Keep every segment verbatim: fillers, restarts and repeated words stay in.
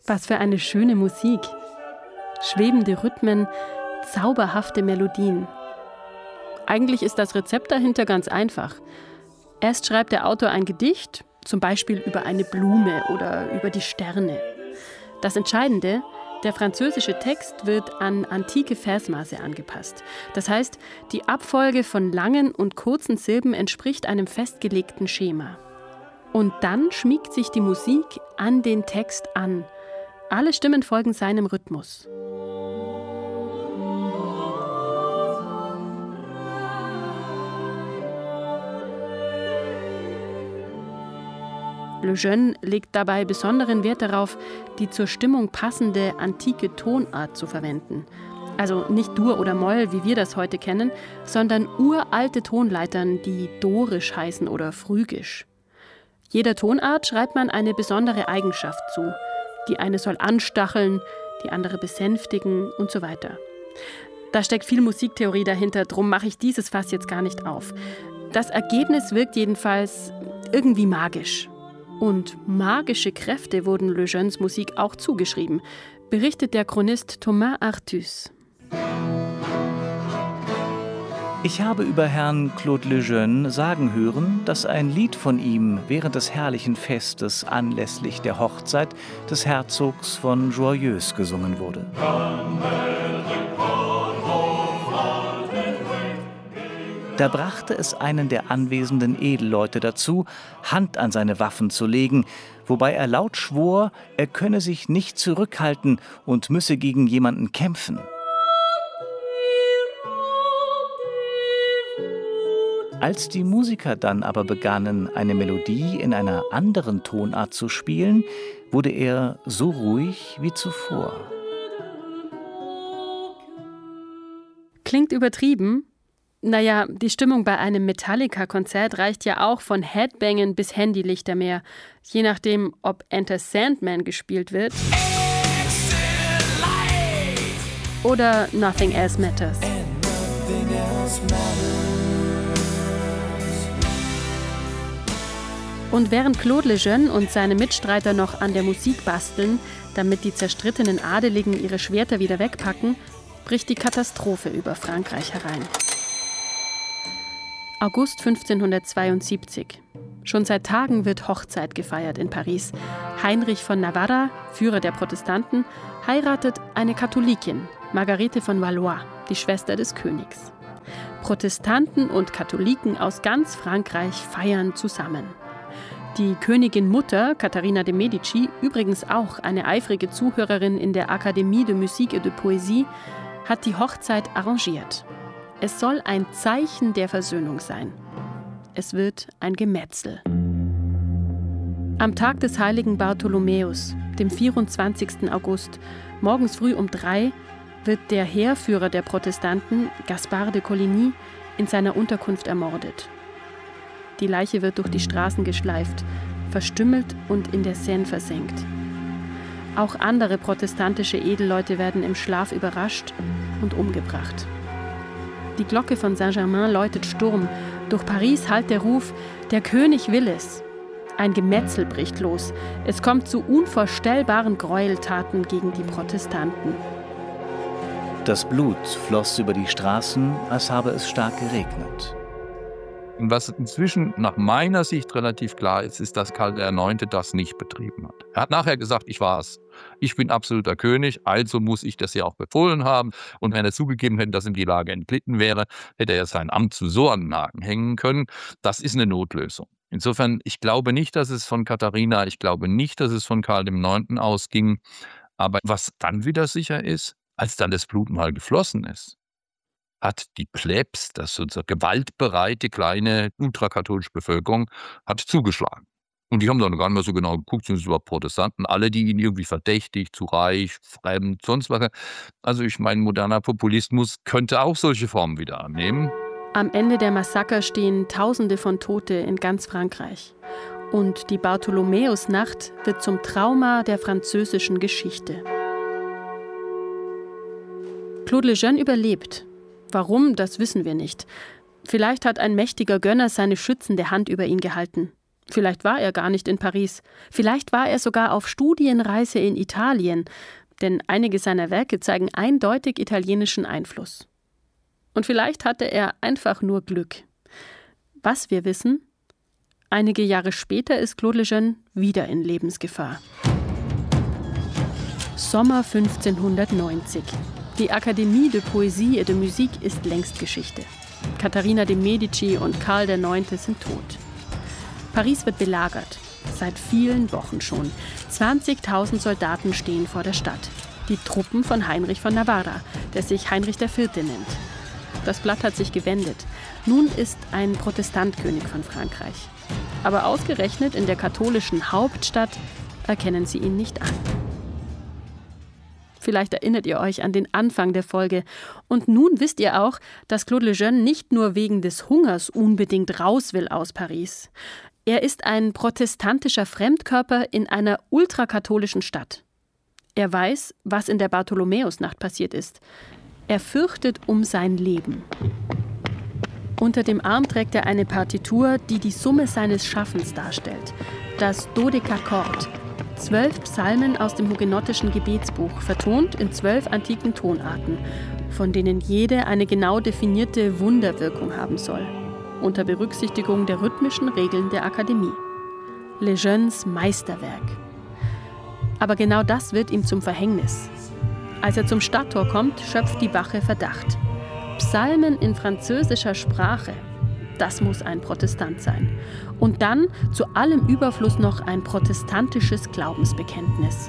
Was für eine schöne Musik. Schwebende Rhythmen, zauberhafte Melodien. Eigentlich ist das Rezept dahinter ganz einfach. Erst schreibt der Autor ein Gedicht, zum Beispiel über eine Blume oder über die Sterne. Das Entscheidende, der französische Text wird an antike Versmaße angepasst. Das heißt, die Abfolge von langen und kurzen Silben entspricht einem festgelegten Schema. Und dann schmiegt sich die Musik an den Text an. Alle Stimmen folgen seinem Rhythmus. Lejeune legt dabei besonderen Wert darauf, die zur Stimmung passende antike Tonart zu verwenden. Also nicht Dur oder Moll, wie wir das heute kennen, sondern uralte Tonleitern, die dorisch heißen oder phrygisch. Jeder Tonart schreibt man eine besondere Eigenschaft zu. Die eine soll anstacheln, die andere besänftigen und so weiter. Da steckt viel Musiktheorie dahinter, drum mache ich dieses Fass jetzt gar nicht auf. Das Ergebnis wirkt jedenfalls irgendwie magisch. Und magische Kräfte wurden Lejeunes Musik auch zugeschrieben, berichtet der Chronist Thomas Artus. Ich habe über Herrn Claude Lejeune sagen hören, dass ein Lied von ihm während des herrlichen Festes anlässlich der Hochzeit des Herzogs von Joyeuse gesungen wurde. Da brachte es einen der anwesenden Edelleute dazu, Hand an seine Waffen zu legen, wobei er laut schwor, er könne sich nicht zurückhalten und müsse gegen jemanden kämpfen. Als die Musiker dann aber begannen, eine Melodie in einer anderen Tonart zu spielen, wurde er so ruhig wie zuvor. Klingt übertrieben? Naja, die Stimmung bei einem Metallica-Konzert reicht ja auch von Headbangen bis Handylichtermeer, je nachdem, ob Enter Sandman gespielt wird oder Nothing Else Matters. Und während Claude Lejeune und seine Mitstreiter noch an der Musik basteln, damit die zerstrittenen Adeligen ihre Schwerter wieder wegpacken, bricht die Katastrophe über Frankreich herein. August fünfzehnhundertzweiundsiebzig. Schon seit Tagen wird Hochzeit gefeiert in Paris. Heinrich von Navarra, Führer der Protestanten, heiratet eine Katholikin, Margarete von Valois, die Schwester des Königs. Protestanten und Katholiken aus ganz Frankreich feiern zusammen. Die Königin Mutter, Katharina de Medici, übrigens auch eine eifrige Zuhörerin in der Académie de Musique et de Poésie, hat die Hochzeit arrangiert. Es soll ein Zeichen der Versöhnung sein. Es wird ein Gemetzel. Am Tag des heiligen Bartholomäus, dem vierundzwanzigsten August, morgens früh um drei, wird der Heerführer der Protestanten, Gaspard de Coligny, in seiner Unterkunft ermordet. Die Leiche wird durch die Straßen geschleift, verstümmelt und in der Seine versenkt. Auch andere protestantische Edelleute werden im Schlaf überrascht und umgebracht. Die Glocke von Saint-Germain läutet Sturm. Durch Paris hallt der Ruf, der König will es. Ein Gemetzel bricht los. Es kommt zu unvorstellbaren Gräueltaten gegen die Protestanten. Das Blut floss über die Straßen, als habe es stark geregnet. Was inzwischen nach meiner Sicht relativ klar ist, ist, dass Karl der Neunte das nicht betrieben hat. Er hat nachher gesagt, ich war es. Ich bin absoluter König, also muss ich das ja auch befohlen haben. Und wenn er zugegeben hätte, dass ihm die Lage entglitten wäre, hätte er sein Amt zu so an den Haken hängen können. Das ist eine Notlösung. Insofern, ich glaube nicht, dass es von Katharina, ich glaube nicht, dass es von Karl der Neunte ausging. Aber was dann wieder sicher ist, als dann das Blut mal geflossen ist, hat die Plebs, das sozusagen gewaltbereite kleine ultrakatholische Bevölkerung, hat zugeschlagen. Und die haben dann gar nicht mehr so genau geguckt, sind es überhaupt Protestanten, alle, die ihn irgendwie verdächtig, zu reich, fremd, sonst was. Also ich meine, moderner Populismus könnte auch solche Formen wieder annehmen. Am Ende der Massaker stehen Tausende von Tote in ganz Frankreich. Und die Bartholomäusnacht wird zum Trauma der französischen Geschichte. Claude Lejeune überlebt. Warum, das wissen wir nicht. Vielleicht hat ein mächtiger Gönner seine schützende Hand über ihn gehalten. Vielleicht war er gar nicht in Paris. Vielleicht war er sogar auf Studienreise in Italien, denn einige seiner Werke zeigen eindeutig italienischen Einfluss. Und vielleicht hatte er einfach nur Glück. Was wir wissen: Einige Jahre später ist Claude Lejeune wieder in Lebensgefahr. Sommer fünfzehnhundertneunzig. Die Akademie de Poésie et de Musique ist längst Geschichte. Katharina de Medici und Karl der Neunte sind tot. Paris wird belagert. Seit vielen Wochen schon. zwanzigtausend Soldaten stehen vor der Stadt. Die Truppen von Heinrich von Navarra, der sich Heinrich der Vierte nennt. Das Blatt hat sich gewendet. Nun ist ein Protestant König von Frankreich. Aber ausgerechnet in der katholischen Hauptstadt erkennen sie ihn nicht an. Vielleicht erinnert ihr euch an den Anfang der Folge. Und nun wisst ihr auch, dass Claude Lejeune nicht nur wegen des Hungers unbedingt raus will aus Paris. Er ist ein protestantischer Fremdkörper in einer ultrakatholischen Stadt. Er weiß, was in der Bartholomäusnacht passiert ist. Er fürchtet um sein Leben. Unter dem Arm trägt er eine Partitur, die die Summe seines Schaffens darstellt. Das Dodekakord. Zwölf Psalmen aus dem hugenottischen Gebetsbuch, vertont in zwölf antiken Tonarten, von denen jede eine genau definierte Wunderwirkung haben soll, unter Berücksichtigung der rhythmischen Regeln der Akademie. Lejeunes Meisterwerk. Aber genau das wird ihm zum Verhängnis. Als er zum Stadttor kommt, schöpft die Wache Verdacht. Psalmen in französischer Sprache. Das muss ein Protestant sein. Und dann zu allem Überfluss noch ein protestantisches Glaubensbekenntnis.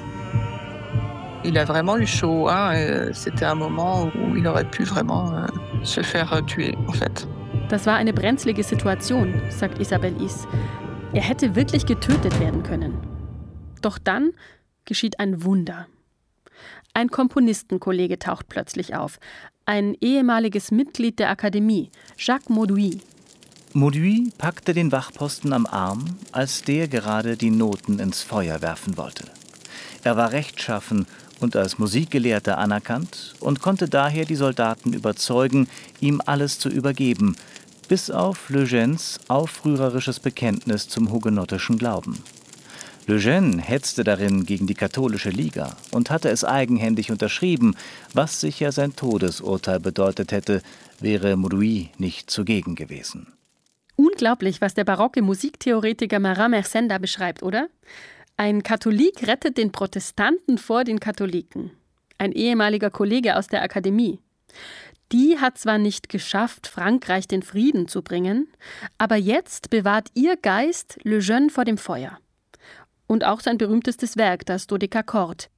Il a vraiment eu chaud, hein? C'était un moment où il aurait pu vraiment euh, se faire tuer, en fait. Das war eine brenzlige Situation, sagt Isabelle Is. Er hätte wirklich getötet werden können. Doch dann geschieht ein Wunder. Ein Komponistenkollege taucht plötzlich auf. Ein ehemaliges Mitglied der Akademie, Jacques Mauduit. Mauduit packte den Wachposten am Arm, als der gerade die Noten ins Feuer werfen wollte. Er war rechtschaffen und als Musikgelehrter anerkannt und konnte daher die Soldaten überzeugen, ihm alles zu übergeben, bis auf Lejeunes aufrührerisches Bekenntnis zum hugenottischen Glauben. Lejeune hetzte darin gegen die katholische Liga und hatte es eigenhändig unterschrieben, was sicher sein Todesurteil bedeutet hätte, wäre Mauduit nicht zugegen gewesen. Unglaublich, was der barocke Musiktheoretiker Marin Mersenne da beschreibt, oder? Ein Katholik rettet den Protestanten vor den Katholiken. Ein ehemaliger Kollege aus der Akademie. Die hat zwar nicht geschafft, Frankreich den Frieden zu bringen, aber jetzt bewahrt ihr Geist Lejeune vor dem Feuer. Und auch sein berühmtestes Werk, das Dodekakord.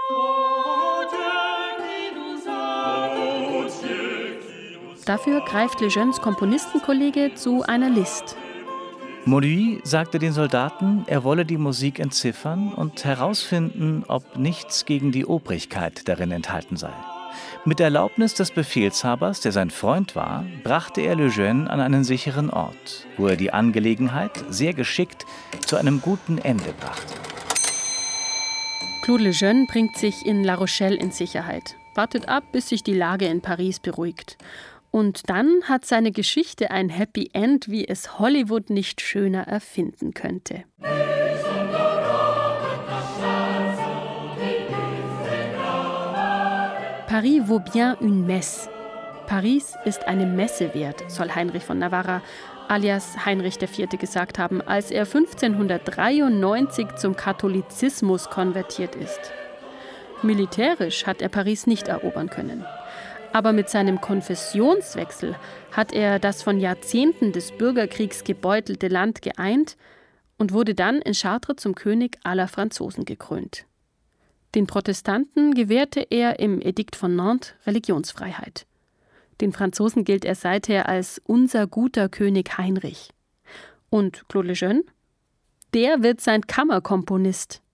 Dafür greift Lejeunes Komponistenkollege zu einer List. Mauduit sagte den Soldaten, er wolle die Musik entziffern und herausfinden, ob nichts gegen die Obrigkeit darin enthalten sei. Mit Erlaubnis des Befehlshabers, der sein Freund war, brachte er Lejeune an einen sicheren Ort, wo er die Angelegenheit sehr geschickt zu einem guten Ende brachte. Claude Lejeune bringt sich in La Rochelle in Sicherheit, wartet ab, bis sich die Lage in Paris beruhigt. Und dann hat seine Geschichte ein Happy End, wie es Hollywood nicht schöner erfinden könnte. Paris vaut bien une messe. Paris ist eine Messe wert, soll Heinrich von Navarra, alias Heinrich der Vierte, gesagt haben, als er fünfzehnhundertdreiundneunzig zum Katholizismus konvertiert ist. Militärisch hat er Paris nicht erobern können. Aber mit seinem Konfessionswechsel hat er das von Jahrzehnten des Bürgerkriegs gebeutelte Land geeint und wurde dann in Chartres zum König aller Franzosen gekrönt. Den Protestanten gewährte er im Edikt von Nantes Religionsfreiheit. Den Franzosen gilt er seither als unser guter König Heinrich. Und Claude Lejeune? Der wird sein Kammerkomponist.